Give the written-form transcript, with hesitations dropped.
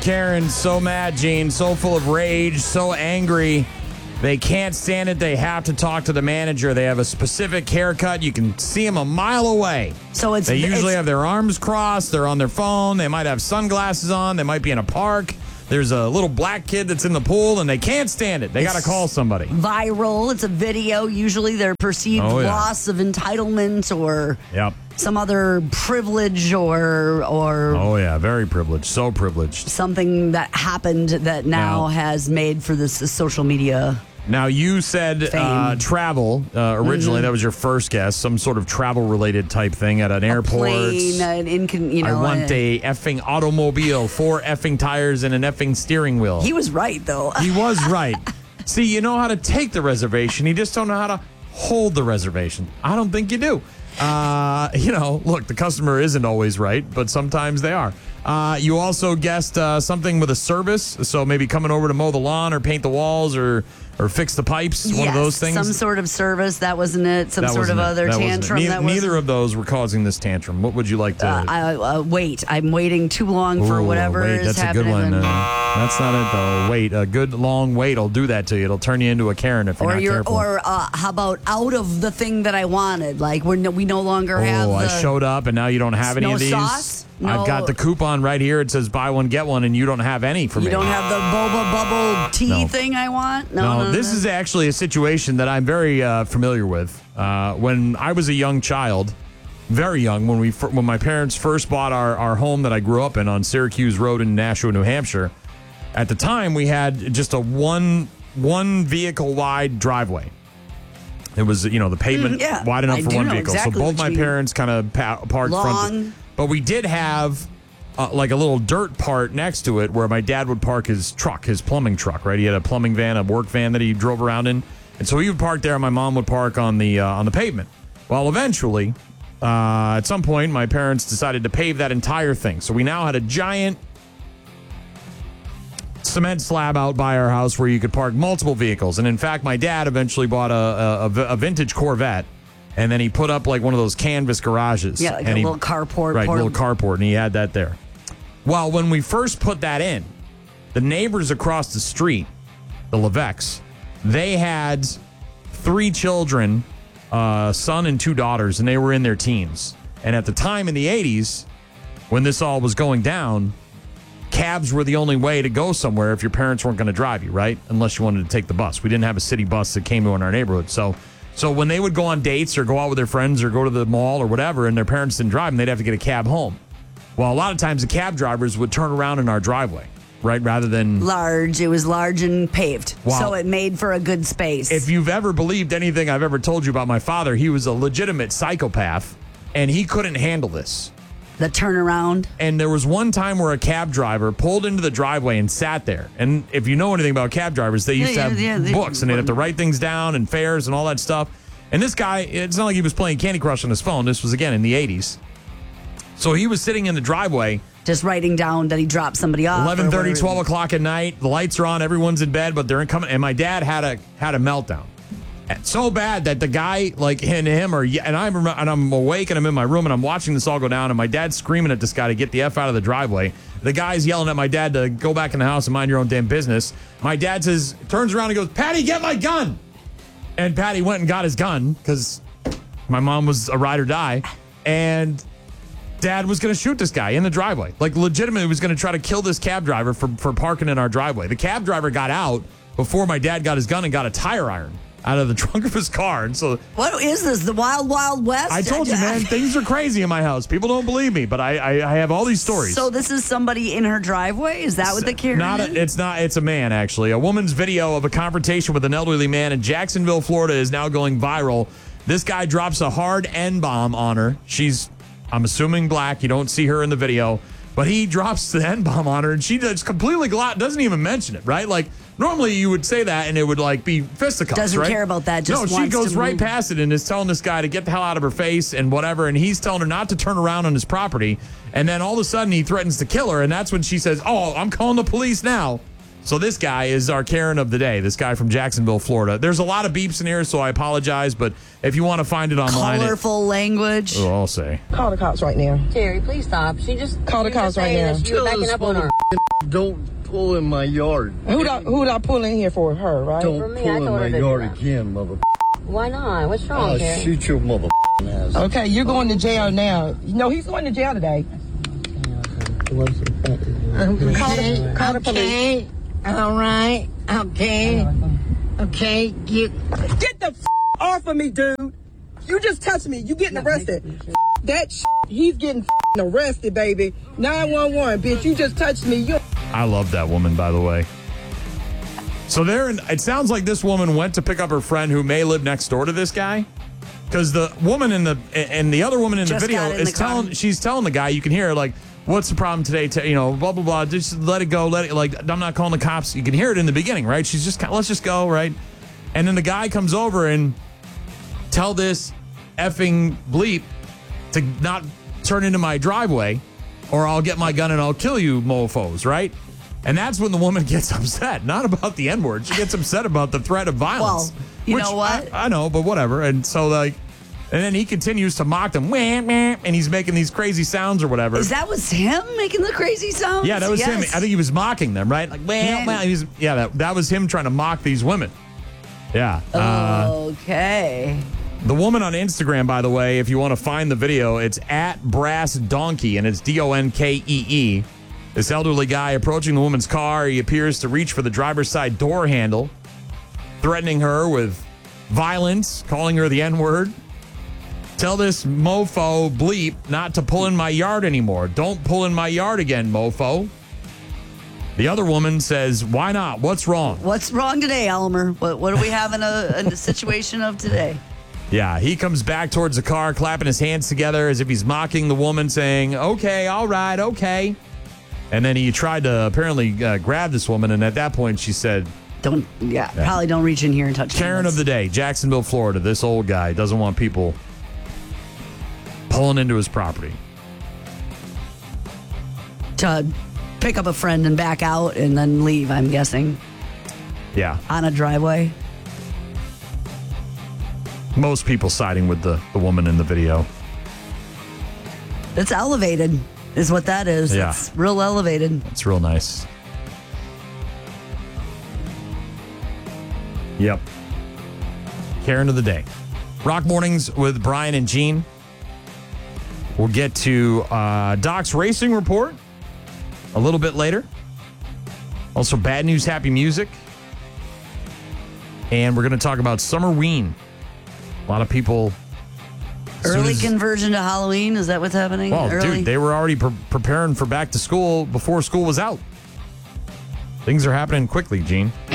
Karen's so mad, Gene, so full of rage, so angry. They can't stand it. They have to talk to the manager. They have a specific haircut. You can see them a mile away. So they usually have their arms crossed. They're on their phone. They might have sunglasses on. They might be in a park. There's a little black kid that's in the pool, and they can't stand it. They got to call somebody. Viral. It's a video. Usually their perceived loss of entitlement or some other privilege or oh, yeah, very privileged. So privileged. Something that happened that now has made for this social media. Now, you said travel. Originally, that was your first guess. Some sort of travel-related type thing at an airport. Plane, I want a effing automobile, 4 effing tires, and an effing steering wheel. He was right, though. He was right. See, you know how to take the reservation. You just don't know how to hold the reservation. I don't think you do. Look, the customer isn't always right, but sometimes they are. You also guessed something with a service, so maybe coming over to mow the lawn or paint the walls or fix the pipes, one of those things. Some sort of service. That wasn't it. Some sort of other tantrum. Neither of those were causing this tantrum. What would you like to... wait. I'm waiting too long for whatever is happening. That's a good one. That's not it, though. Wait. A good long wait will do that to you. It'll turn you into a Karen if you're not careful. Or how about out of the thing that I wanted? Like, we no longer have I showed up, and now you don't have any of these? Sauce? No. I've got the coupon right here. It says buy one, get one, and you don't have any for me. You don't have the boba bubble tea thing I want? No, this is actually a situation that I'm very familiar with. When I was a young child, very young, when my parents first bought our home that I grew up in on Syracuse Road in Nashua, New Hampshire, at the time we had just a one vehicle wide driveway. It was, the pavement wide enough for one vehicle. Exactly, so both my parents kind of parked front. But we did have like a little dirt part next to it where my dad would park his truck, his plumbing truck, right? He had a plumbing van, a work van that he drove around in. And so he would park there and my mom would park on the pavement. Well, eventually, at some point, my parents decided to pave that entire thing. So we now had a giant cement slab out by our house where you could park multiple vehicles. And in fact, my dad eventually bought a vintage Corvette. And then he put up like one of those canvas garages. Yeah, like a little carport. Right, little carport, and he had that there. Well, when we first put that in, the neighbors across the street, the Levesques, they had 3 children, a son and 2 daughters, and they were in their teens. And at the time in the 80s, when this all was going down, cabs were the only way to go somewhere if your parents weren't going to drive you, right? Unless you wanted to take the bus. We didn't have a city bus that came to in our neighborhood, So when they would go on dates or go out with their friends or go to the mall or whatever and their parents didn't drive them, they'd have to get a cab home. Well, a lot of times the cab drivers would turn around in our driveway, right, rather than... Large. It was large and paved. Wow. So it made for a good space. If you've ever believed anything I've ever told you about my father, he was a legitimate psychopath, and he couldn't handle this. The turnaround. And there was one time where a cab driver pulled into the driveway and sat there. And if you know anything about cab drivers, they used to have books and they'd have to write things down and fares and all that stuff. And this guy, it's not like he was playing Candy Crush on his phone. This was, again, in the 80s. So he was sitting in the driveway. Just writing down that he dropped somebody off. 11:30, 12 o'clock at night. The lights are on. Everyone's in bed, but they're coming. And my dad had a meltdown. So bad that the guy, like, and him are, and I'm awake and I'm in my room and I'm watching this all go down and my dad's screaming at this guy to get the F out of the driveway. The guy's yelling at my dad to go back in the house and mind your own damn business. My dad turns around and goes, "Patty, get my gun." And Patty went and got his gun because my mom was a ride or die. And Dad was going to shoot this guy in the driveway. Like, legitimately was going to try to kill this cab driver for parking in our driveway. The cab driver got out before my dad got his gun and got a tire iron out of the trunk of his car. And so, what is this? The Wild Wild West? I told you, man, things are crazy in my house. People don't believe me, but I have all these stories. So this is somebody in her driveway? Is that what the Karen is? It's a man, actually. A woman's video of a confrontation with an elderly man in Jacksonville, Florida is now going viral. This guy drops a hard N-bomb on her. She's, I'm assuming, black. You don't see her in the video. But he drops the N-bomb on her, and she just completely doesn't even mention it, right? Like, normally you would say that, and it would, like, be fisticuffs, Doesn't right? care about that, just she goes right past it and is telling this guy to get the hell out of her face and whatever, and he's telling her not to turn around on his property, and then all of a sudden he threatens to kill her, and that's when she says, "Oh, I'm calling the police now." So this guy is our Karen of the day, this guy from Jacksonville, Florida. There's a lot of beeps in here, so I apologize, but if you want to find it online. Colorful language. Oh, I'll say. Call the cops right now. Terry, please stop. She just call the cops right now. You were backing up on her. Don't pull in my yard. Who'd I pull in here for? Her, right? Don't For me, pull I in told my her to yard do that. again, mother. Why not? What's wrong, I'll Terry? shoot your mother ass. Okay, you're going to jail now. No, he's going to jail today. Call the police. All right. Okay. Okay. Get the off of me, dude. You just touched me. You getting arrested. That he's getting arrested, baby. 911, bitch. You just touched me. I love that woman, by the way. So it sounds like this woman went to pick up her friend who may live next door to this guy. Because the woman and the other woman in the video is she's telling the guy, you can hear her like, what's the problem today? Blah, blah, blah. Just let it go. I'm not calling the cops. You can hear it in the beginning, right? She's just, let's just go, right? And then the guy comes over and tell this effing bleep to not turn into my driveway or I'll get my gun and I'll kill you mofos, right? And that's when the woman gets upset, not about the N-word. She gets upset about the threat of violence. Well, you know what? I know, but whatever. And so, and then he continues to mock them, and he's making these crazy sounds or whatever. That was him making the crazy sounds? Yeah, that was him. I think he was mocking them, right? Like, that was him trying to mock these women. Yeah. Okay. The woman on Instagram, by the way, if you want to find the video, it's at Brass Donkey, and it's Donkee. This elderly guy approaching the woman's car, he appears to reach for the driver's side door handle, threatening her with violence, calling her the N-word. Tell this mofo bleep not to pull in my yard anymore. Don't pull in my yard again, mofo. The other woman says, why not? What's wrong? What's wrong today, Elmer? What do we have in a situation of today? Yeah, he comes back towards the car, clapping his hands together as if he's mocking the woman, saying, okay, all right, okay. And then he tried to apparently grab this woman, and at that point she said, probably don't reach in here and touch Karen of the day, Jacksonville, Florida. This old guy doesn't want people pulling into his property. To pick up a friend and back out and then leave, I'm guessing. Yeah. On a driveway. Most people siding with the woman in the video. It's elevated, is what that is. Yeah. It's real elevated. It's real nice. Yep. Karen of the day. Rock Mornings with Brian and Gene. We'll get to Doc's racing report a little bit later. Also, bad news, happy music. And we're going to talk about Summerween. A lot of people... Early conversion to Halloween? Is that what's happening? Well, Early? dude, they were already preparing for back to school before school was out. Things are happening quickly, Gene.